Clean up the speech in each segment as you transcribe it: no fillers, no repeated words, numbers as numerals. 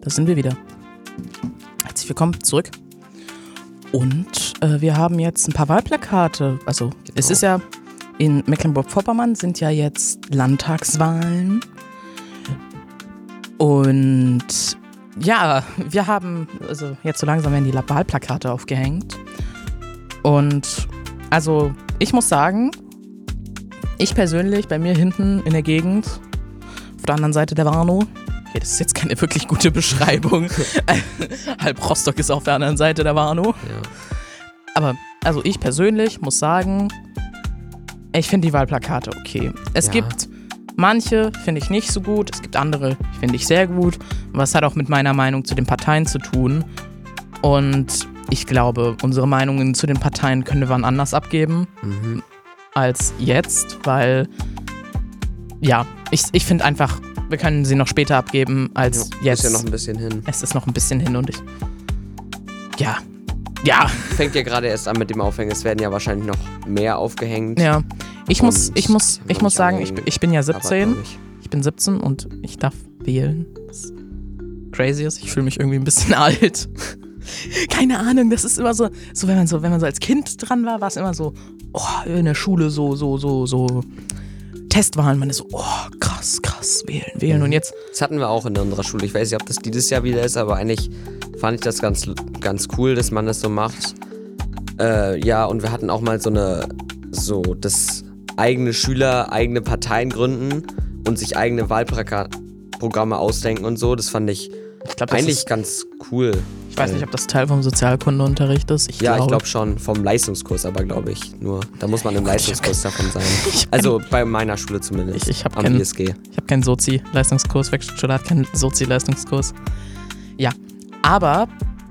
da sind wir wieder. Herzlich willkommen zurück. Und wir haben jetzt ein paar Wahlplakate. Also es ist ja, in Mecklenburg-Vorpommern sind ja jetzt Landtagswahlen. Und ja, wir haben, also jetzt so langsam werden die Wahlplakate aufgehängt. Und also ich muss sagen, ich persönlich, bei mir hinten in der Gegend, auf der anderen Seite der Warnow, okay, das ist jetzt keine wirklich gute Beschreibung, halb Rostock ist auf der anderen Seite der Warnow. Ja. Aber also ich persönlich muss sagen, ich finde die Wahlplakate okay. Es gibt manche, finde ich nicht so gut, es gibt andere, finde ich sehr gut. Aber es hat auch mit meiner Meinung zu den Parteien zu tun. Und ich glaube, unsere Meinungen zu den Parteien können wir wann anders abgeben als jetzt, weil ja, ich finde einfach, wir können sie noch später abgeben als jetzt. Ist ja noch ein bisschen hin. Es ist noch ein bisschen hin und ja. Fängt ja gerade erst an mit dem Aufhängen. Es werden ja wahrscheinlich noch mehr aufgehängt. Ja, ich muss sagen, ich bin ja 17. Aber, ich bin 17 und ich darf wählen. Was crazy ist. Ich fühle mich irgendwie ein bisschen alt. Keine Ahnung, das ist immer so, wenn man so als Kind dran war es immer so, in der Schule so Testwahlen, man ist so, krass, wählen und jetzt. Das hatten wir auch in unserer Schule. Ich weiß nicht, ob das dieses Jahr wieder ist, aber eigentlich fand ich das ganz cool, dass man das so macht. Ja, und wir hatten auch mal das eigene Schüler, eigene Parteien gründen und sich eigene Wahlprogramme ausdenken und so. Das fand ich eigentlich ganz cool. Ich weiß nicht, ob das Teil vom Sozialkundeunterricht ist. Ich glaube schon, vom Leistungskurs, aber glaube ich nur. Da muss man im Leistungskurs davon sein. Also bei meiner Schule zumindest. Ich habe keinen Sozi-Leistungskurs, Werkstattschule hat keinen Sozi-Leistungskurs. Ja, aber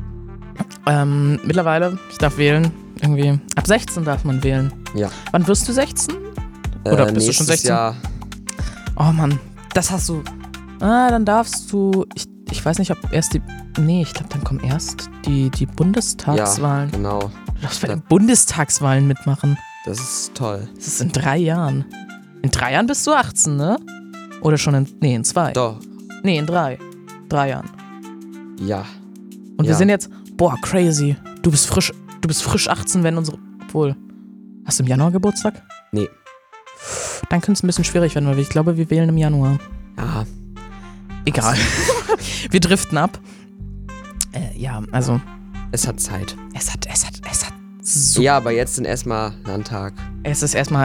mittlerweile, ich darf wählen, irgendwie, ab 16 darf man wählen. Ja. Wann wirst du 16? Oder bist du schon 16? Jahr. Oh Mann, das hast du. Dann darfst du, ich weiß nicht, ob erst ich glaube, dann kommen erst die Bundestagswahlen. Ja, genau. Du darfst bei den Bundestagswahlen mitmachen. Das ist toll. Das ist in 3 Jahren. In 3 Jahren bist du 18, ne? Oder schon in 2? Doch. Nee, in 3. 3 Jahren. Ja. Und wir sind jetzt, crazy. Du bist frisch 18, wenn obwohl, hast du im Januar Geburtstag? Nee. Dann könnte es ein bisschen schwierig werden, weil ich glaube, wir wählen im Januar. Ja. Egal. Wir driften ab. Ja, also. Es hat Zeit. Es hat so. Ja, aber jetzt sind erstmal Landtag. Es ist erstmal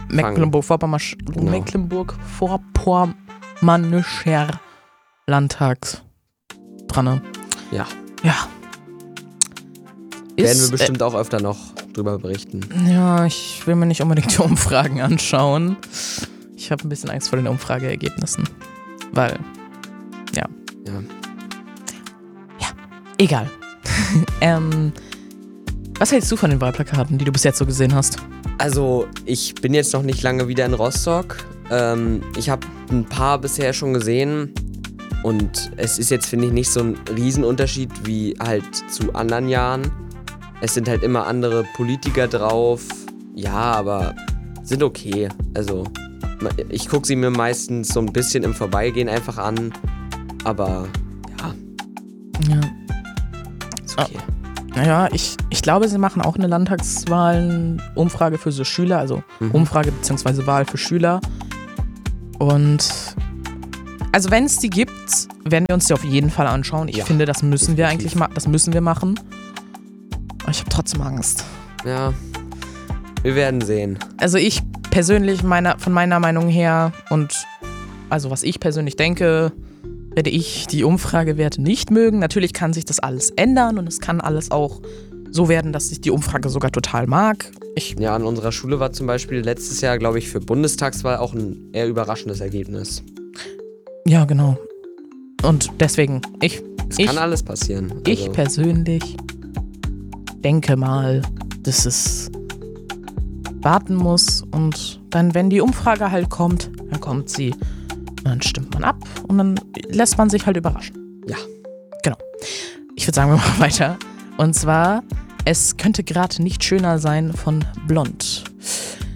Mecklenburg-Vorpommernischer Landtag dran. Ne? Ja. Ja. Werden wir bestimmt auch öfter noch drüber berichten. Ja, ich will mir nicht unbedingt die Umfragen anschauen. Ich habe ein bisschen Angst vor den Umfrageergebnissen. Weil, ja. Egal. Was hältst du von den Wahlplakaten, die du bis jetzt so gesehen hast? Also, ich bin jetzt noch nicht lange wieder in Rostock. Ich habe ein paar bisher schon gesehen. Und es ist jetzt, finde ich, nicht so ein Riesenunterschied wie halt zu anderen Jahren. Es sind halt immer andere Politiker drauf. Ja, aber sind okay. Also, ich gucke sie mir meistens so ein bisschen im Vorbeigehen einfach an. Aber, ja. Ist okay. Naja, ich glaube, sie machen auch eine Landtagswahlen-Umfrage für so Schüler, also Umfrage bzw. Wahl für Schüler. Und also wenn es die gibt, werden wir uns die auf jeden Fall anschauen. Ich finde, das müssen wir eigentlich machen. Aber ich habe trotzdem Angst. Ja, wir werden sehen. Also ich persönlich, von meiner Meinung her und also was ich persönlich denke, werde ich die Umfragewerte nicht mögen. Natürlich kann sich das alles ändern und es kann alles auch so werden, dass ich die Umfrage sogar total mag. Ja, an unserer Schule war zum Beispiel letztes Jahr, glaube ich, für Bundestagswahl auch ein eher überraschendes Ergebnis. Ja, genau. Und deswegen, es kann alles passieren. Also. Ich persönlich denke mal, dass es warten muss und dann, wenn die Umfrage halt kommt, dann kommt sie. Dann stimmt man ab und dann lässt man sich halt überraschen. Ja. Genau. Ich würde sagen, wir machen weiter. Und zwar, es könnte gerade nicht schöner sein von Blond.